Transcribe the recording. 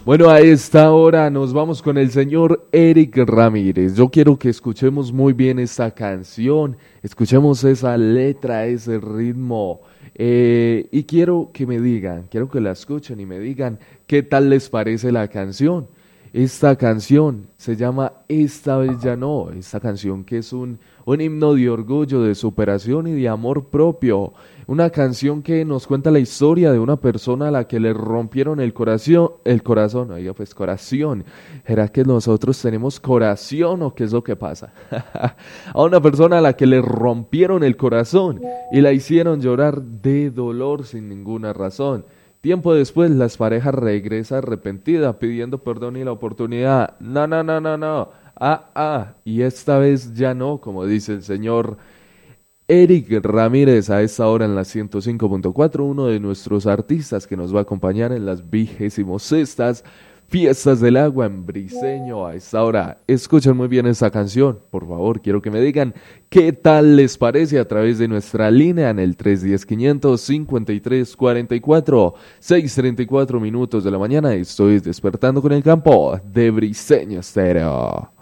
Bueno, a esta hora nos vamos con el señor Eric Ramírez. Yo quiero que escuchemos muy bien esta canción, escuchemos esa letra, ese ritmo, y quiero que me digan, quiero que la escuchen y me digan qué tal les parece la canción. Esta canción se llama Esta vez ya no, esta canción que es un himno de orgullo, de superación y de amor propio. Una canción que nos cuenta la historia de una persona a la que le rompieron oiga pues corazón. ¿Será que nosotros tenemos corazón o qué es lo que pasa? A una persona a la que le rompieron el corazón y la hicieron llorar de dolor sin ninguna razón. Tiempo después, las parejas regresa arrepentida pidiendo perdón y la oportunidad. No, no, no, no, no. Y esta vez ya no, como dice el señor Eric Ramírez a esta hora en la 105.4, uno de nuestros artistas que nos va a acompañar en las 26ª Fiestas del Agua en Briseño a esta hora. Escuchen muy bien esta canción, por favor, quiero que me digan qué tal les parece a través de nuestra línea en el 310-553-44, 6:34 minutos de la mañana. Estoy despertando con el campo de Briseño Estéreo.